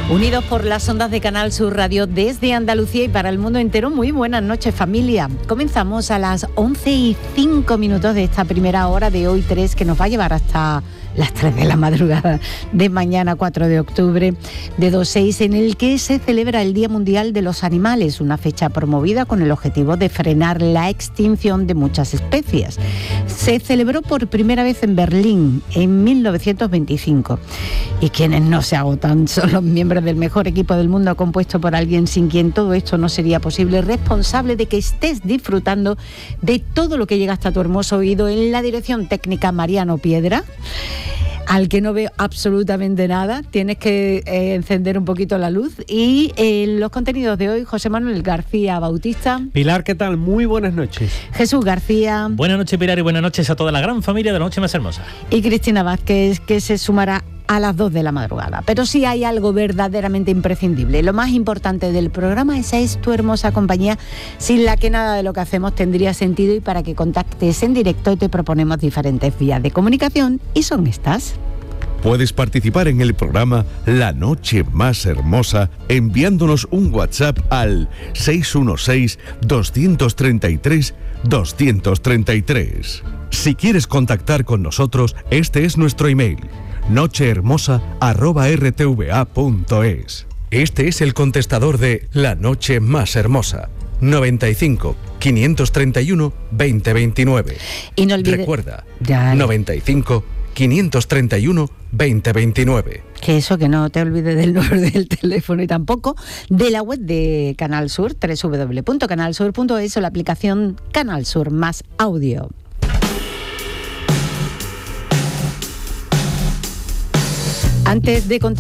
Unidos por las ondas de Canal Sur Radio desde Andalucía y para el mundo entero, muy buenas noches, familia. Comenzamos a las 11:05 de esta primera hora de hoy 3, que nos va a llevar hasta las 3 de la madrugada de mañana 4 de octubre de 26, en el que se celebra el Día Mundial de los Animales, una fecha promovida con el objetivo de frenar la extinción de muchas especies. Se celebró por primera vez en Berlín en 1925 y quienes no se agotan son los miembros del mejor equipo del mundo, compuesto por alguien sin quien todo esto no sería posible, responsable de que estés disfrutando de todo lo que llega hasta tu hermoso oído. En la dirección técnica, Mariano Piedra, al que no veo absolutamente nada, tienes que encender un poquito la luz. Y los contenidos de hoy, José Manuel García Bautista. Pilar, ¿qué tal? Muy buenas noches. Jesús García. Buenas noches, Pilar, y buenas noches a toda la gran familia de La Noche Más Hermosa. Y Cristina Vázquez, que se sumará a las 2 de la madrugada. Pero sí hay algo verdaderamente imprescindible. Lo más importante del programa, esa es tu hermosa compañía, sin la que nada de lo que hacemos tendría sentido, y para que contactes en directo te proponemos diferentes vías de comunicación, y son estas. Puedes participar en el programa La Noche Más Hermosa enviándonos un WhatsApp al 616-233-233. Si quieres contactar con nosotros, este es nuestro email: nochehermosa@rtva.es. Este es el contestador de La Noche Más Hermosa: 95 531 2029. Y no olvides, recuerda, 95 531 2029. Que eso, que no te olvides del número del teléfono y tampoco de la web de Canal Sur, www.canalsur.es, o la aplicación Canal Sur Más Audio. Antes de continuar